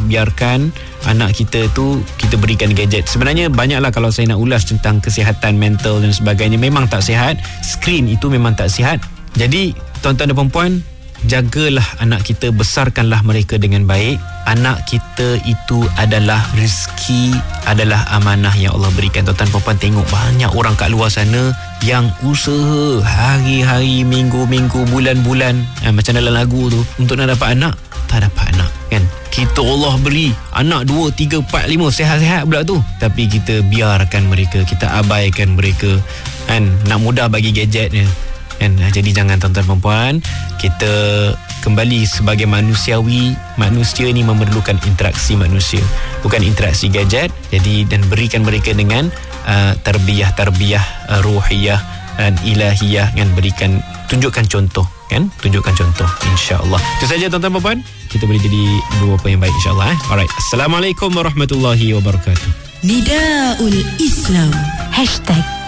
biarkan anak kita tu kita berikan gadget. Sebenarnya banyaklah kalau saya nak ulas tentang kesihatan mental dan sebagainya, memang tak sihat. Skrin itu memang tak sihat. Jadi tuan-tuan dan puan-puan, jagalah anak kita, besarkanlah mereka dengan baik. Anak kita itu adalah rezeki, adalah amanah yang Allah berikan. Tuan-tuan puan-puan, tengok banyak orang kat luar sana yang usaha hari-hari, minggu-minggu, bulan-bulan, macam dalam lagu tu, untuk nak dapat anak, tak dapat anak kan. Kita Allah beri anak 2, 3, 4, 5 sehat-sehat pula tu, tapi kita biarkan mereka, kita abaikan mereka kan, nak mudah bagi gadgetnya kan. Jadi jangan tuan-tuan perempuan, kita kembali sebagai manusiawi. Manusia ni memerlukan interaksi manusia, bukan interaksi gadget. Jadi dan berikan mereka dengan tarbiyah ruhiyah dan ilahiyah kan. Berikan, tunjukkan contoh kan, tunjukkan contoh, insya-Allah. Itu saja tuan-tuan perempuan, kita boleh jadi beberapa yang baik insya-Allah. Alright, Assalamualaikum warahmatullahi wabarakatuh. Nidaul Islam